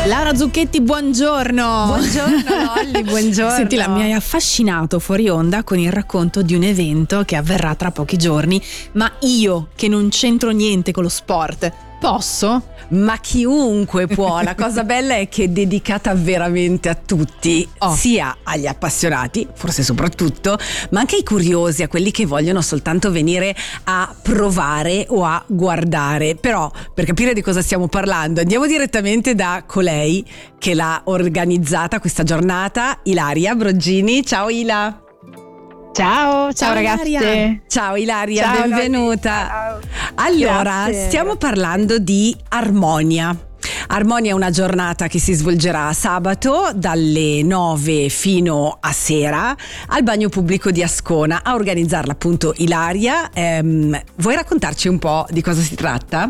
Lara Zucchetti, buongiorno. Buongiorno Lolli, buongiorno. Senti, mi hai affascinato fuori onda con il racconto di un evento che avverrà tra pochi giorni, ma io che non c'entro niente con lo sport, posso? Ma chiunque può, la cosa bella è che è dedicata veramente a tutti, sia agli appassionati, forse soprattutto, ma anche ai curiosi, a quelli che vogliono soltanto venire a provare o a guardare. Però, per capire di cosa stiamo parlando, andiamo direttamente da colei che l'ha organizzata questa giornata, Ilaria Broggini. Ciao Ila! Ciao ragazze. Ilaria. Ciao Ilaria, ciao, benvenuta. Ciao. Allora, Grazie. stiamo parlando di Armonia. Armonia è una giornata che si svolgerà sabato dalle 9 fino a sera al bagno pubblico di Ascona. A organizzarla appunto Ilaria. Vuoi raccontarci un po' di cosa si tratta?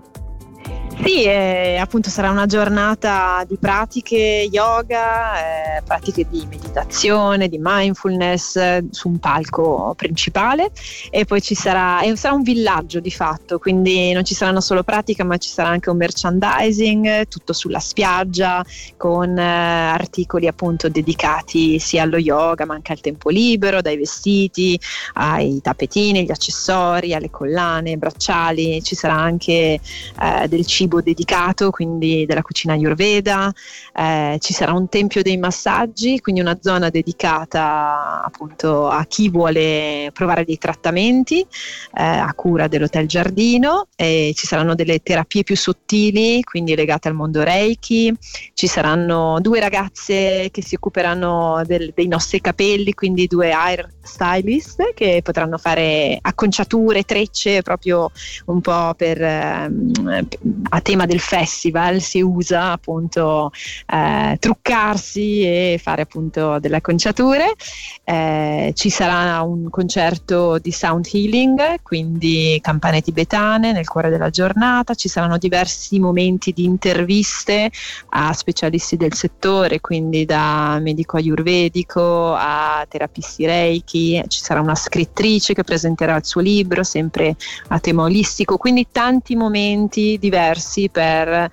Sì, appunto sarà una giornata di pratiche yoga, pratiche di meditazione, di mindfulness su un palco principale, e poi sarà un villaggio di fatto, quindi non ci saranno solo pratiche ma ci sarà anche un merchandising, tutto sulla spiaggia con articoli appunto dedicati sia allo yoga ma anche al tempo libero, dai vestiti ai tappetini, gli accessori, alle collane, ai bracciali. Ci sarà anche del cibo dedicato, quindi della cucina ayurveda, ci sarà un tempio dei massaggi, quindi una zona dedicata appunto a chi vuole provare dei trattamenti a cura dell'Hotel Giardino, e ci saranno delle terapie più sottili, quindi legate al mondo Reiki. Ci saranno 2 ragazze che si occuperanno dei nostri capelli, quindi 2 hair stylist che potranno fare acconciature, trecce, proprio un po' a tema del festival si usa appunto truccarsi e fare appunto delle acconciature. Ci sarà un concerto di sound healing, quindi campane tibetane nel cuore della giornata. Ci saranno diversi momenti di interviste a specialisti del settore, quindi da medico ayurvedico a terapisti reiki. Ci sarà una scrittrice che presenterà il suo libro sempre a tema olistico, quindi tanti momenti diversi per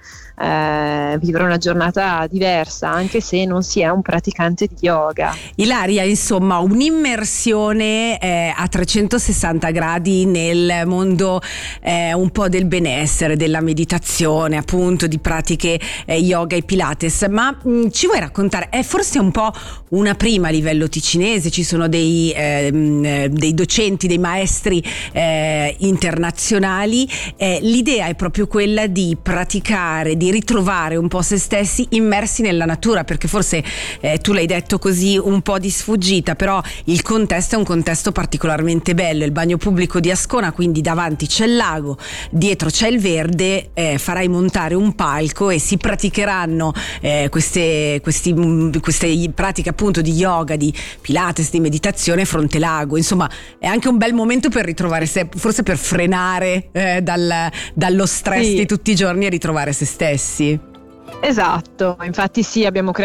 vivere una giornata diversa, anche se non si è un praticante di yoga. Ilaria, insomma, un'immersione a 360 gradi nel mondo un po' del benessere, della meditazione, appunto, di pratiche yoga e Pilates. Ma ci vuoi raccontare? È forse un po' una prima a livello ticinese, ci sono dei docenti, dei maestri internazionali. L'idea è proprio quella di praticare, di ritrovare un po' se stessi immersi nella natura, perché forse tu l'hai detto così un po' di sfuggita, però il contesto è un contesto particolarmente bello. Il bagno pubblico di Ascona, quindi davanti c'è il lago, dietro c'è il verde, farai montare un palco e si praticheranno queste pratiche appunto di yoga, di Pilates, di meditazione fronte lago. Insomma, è anche un bel momento per ritrovare sé, forse per frenare dallo stress di tutti i giorni e ritrovare se stessi. Esatto, infatti sì,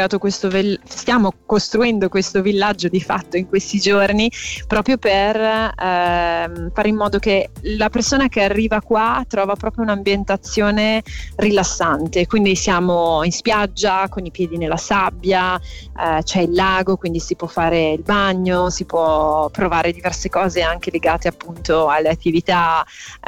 stiamo costruendo questo villaggio di fatto in questi giorni, proprio per fare in modo che la persona che arriva qua trova proprio un'ambientazione rilassante. Quindi siamo in spiaggia con i piedi nella sabbia, c'è il lago, quindi si può fare il bagno, si può provare diverse cose anche legate appunto alle attività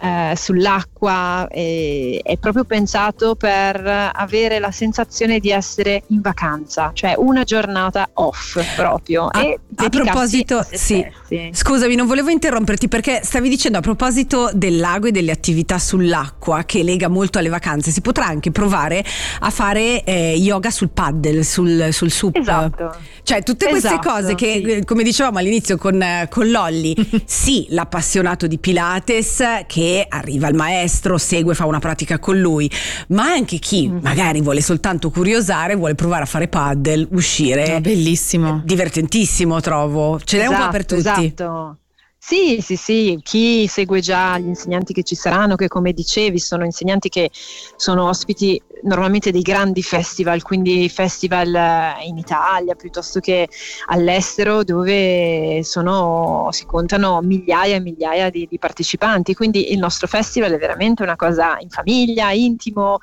sull'acqua. È proprio pensato per avere la sensazione di essere in vacanza, cioè una giornata off proprio. A proposito, sì, scusami, non volevo interromperti, perché stavi dicendo a proposito del lago e delle attività sull'acqua, che lega molto alle vacanze, si potrà anche provare a fare yoga sul paddle, sul SUP. Esatto. Cioè tutte queste cose che, come dicevamo all'inizio con Lolli, sì, l'appassionato di Pilates che arriva al maestro, segue, fa una pratica con lui, ma anche chi magari vuole soltanto curiosare, vuole provare a fare paddle, uscire. Bellissimo, divertentissimo, trovo. Ce n'è un po' per tutti. Esatto. Sì, chi segue già gli insegnanti che ci saranno, che come dicevi sono insegnanti che sono ospiti normalmente dei grandi festival, quindi festival in Italia piuttosto che all'estero, dove si contano migliaia e migliaia di partecipanti, quindi il nostro festival è veramente una cosa in famiglia, intimo,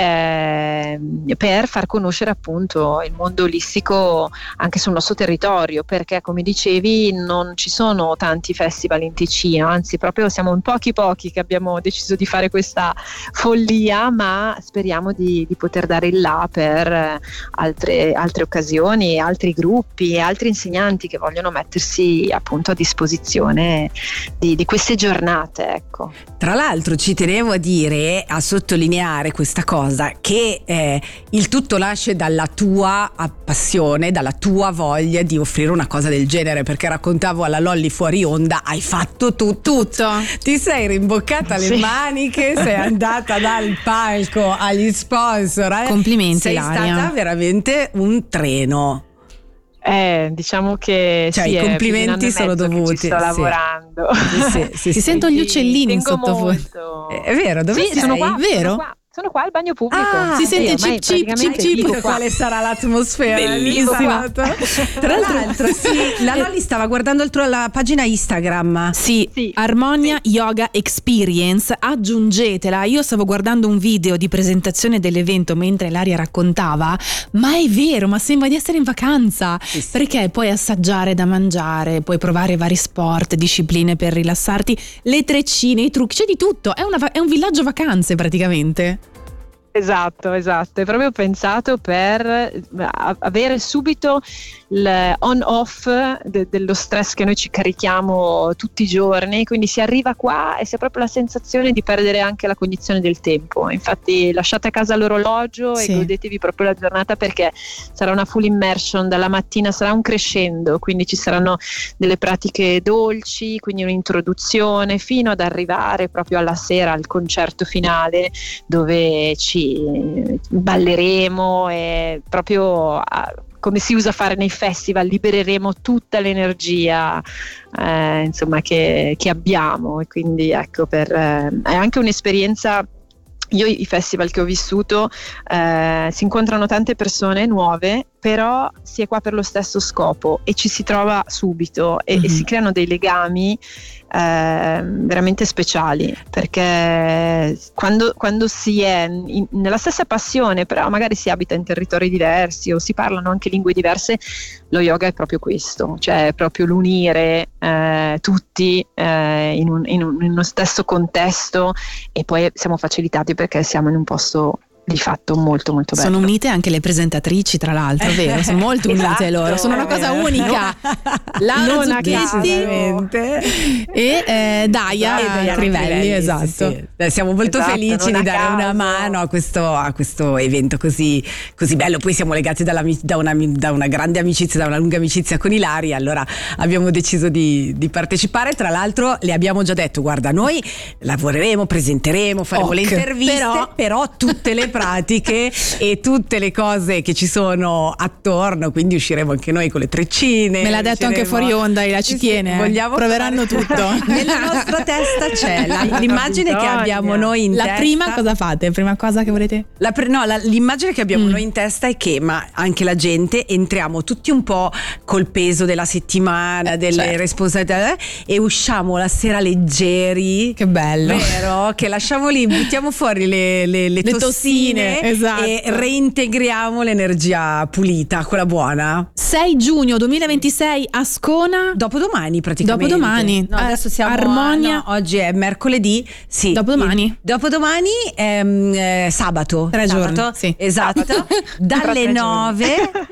per far conoscere appunto il mondo olistico anche sul nostro territorio, perché come dicevi non ci sono tanti festival in Ticino, anzi proprio siamo in pochi che abbiamo deciso di fare questa follia, ma speriamo di poter dare il là per altre occasioni, altri gruppi e altri insegnanti che vogliono mettersi appunto a disposizione di queste giornate, ecco. Tra l'altro ci tenevo a sottolineare questa cosa, che il tutto nasce dalla tua passione, dalla tua voglia di offrire una cosa del genere, perché raccontavo alla Lolli fuori onda, hai fatto tutto. Ti sei rimboccata le maniche, sei andata dal palco agli sponsor. Complimenti, sei Ilaria. stata veramente un treno. Diciamo che i complimenti sono dovuti. Ci sto lavorando. Si sentono gli uccellini in sottofondo. È vero, dove sei? Sono qua, vero? Sono qua al bagno pubblico. Si sente cip. Quale sarà l'atmosfera? Bellissima. Tra l'altro la Lolli stava guardando la pagina Instagram. Sì. Armonia Yoga Experience, aggiungetela. Io stavo guardando un video di presentazione dell'evento mentre Ilaria raccontava, ma è vero, ma sembra di essere in vacanza, perché puoi assaggiare da mangiare, puoi provare vari sport, discipline per rilassarti, le treccine, i trucchi, c'è di tutto, è un villaggio vacanze praticamente. Esatto, è proprio pensato per avere subito l'on-off dello stress che noi ci carichiamo tutti i giorni, quindi si arriva qua e si ha proprio la sensazione di perdere anche la cognizione del tempo. Infatti lasciate a casa l'orologio e godetevi proprio la giornata, perché sarà una full immersion dalla mattina, sarà un crescendo, quindi ci saranno delle pratiche dolci, quindi un'introduzione fino ad arrivare proprio alla sera al concerto finale, dove ci balleremo e proprio come si usa fare nei festival, libereremo tutta l'energia insomma che abbiamo, e quindi ecco, è anche un'esperienza. Io i festival che ho vissuto si incontrano tante persone nuove, però si è qua per lo stesso scopo e ci si trova subito e si creano dei legami veramente speciali, perché quando si è nella stessa passione, però magari si abita in territori diversi o si parlano anche lingue diverse, lo yoga è proprio questo, cioè è proprio l'unire tutti in uno stesso contesto, e poi siamo facilitati perché siamo in un posto di fatto molto molto bello. Sono unite anche le presentatrici, tra l'altro, vero? Sono molto unite loro, sono una cosa unica. Laura Zucchetti e Daia Crivelli, esatto. Sì. Siamo molto felici di dare una mano a questo evento così bello. Poi siamo legati da una grande amicizia, da una lunga amicizia con Ilaria, allora abbiamo deciso di partecipare. Tra l'altro le abbiamo già detto, guarda, noi lavoreremo, presenteremo, faremo le interviste, però tutte le pratiche e tutte le cose che ci sono attorno, quindi usciremo anche noi con le treccine. Me l'ha detto anche fuori onda, la ci tiene. Proveranno tutto. Nella nostra testa c'è l'immagine che abbiamo noi in testa. La prima cosa fate? Prima cosa che volete? L'immagine che abbiamo noi in testa è che, ma anche la gente, entriamo tutti un po' col peso della settimana, delle responsabilità, e usciamo la sera leggeri. Che bello. Vero? Che lasciamo lì, buttiamo fuori le tossine. Esatto. E reintegriamo l'energia pulita, quella buona. 6 giugno 2026 Ascona. Dopodomani praticamente. Dopodomani. No, adesso siamo Armonia. Oggi è mercoledì. Sì. Dopodomani. Dopodomani è sabato. 3 giorni. Sì. Esatto. Dalle 9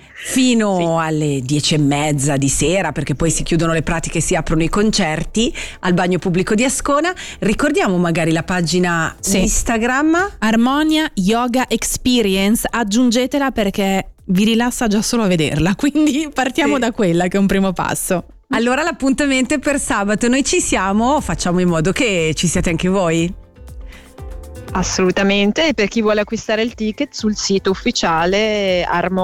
fino alle 10:30 di sera, perché poi si chiudono le pratiche e si aprono i concerti al bagno pubblico di Ascona. Ricordiamo magari la pagina Instagram Armonia Yoga Experience, aggiungetela perché vi rilassa già solo a vederla, quindi partiamo da quella che è un primo passo. Allora l'appuntamento è per sabato, noi ci siamo, facciamo in modo che ci siate anche voi. Assolutamente, e per chi vuole acquistare il ticket sul sito ufficiale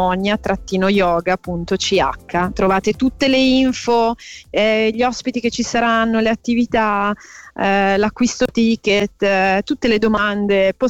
armonia-yoga.ch trovate tutte le info, gli ospiti che ci saranno, le attività, l'acquisto ticket, tutte le domande